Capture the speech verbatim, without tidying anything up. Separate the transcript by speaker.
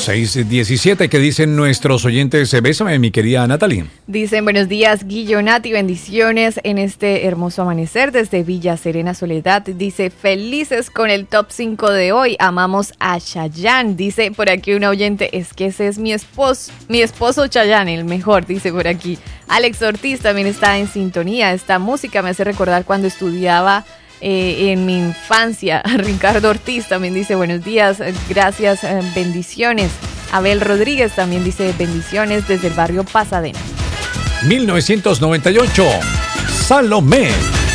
Speaker 1: seis diecisiete. ¿Qué dicen nuestros oyentes? Bésame, mi querida Natalie.
Speaker 2: Dicen, buenos días, Guillo, Nati, bendiciones en este hermoso amanecer desde Villa Serena, Soledad. Dice, felices con el top cinco de hoy, amamos a Chayanne. Dice por aquí un oyente, es que ese es mi esposo, mi esposo Chayanne, el mejor, dice por aquí. Alex Ortiz también está en sintonía. Esta música me hace recordar cuando estudiaba Eh, en mi infancia. Ricardo Ortiz también dice buenos días, gracias, eh, bendiciones. Abel Rodríguez también dice bendiciones desde el barrio Pasadena.
Speaker 1: mil novecientos noventa y ocho, Salomé.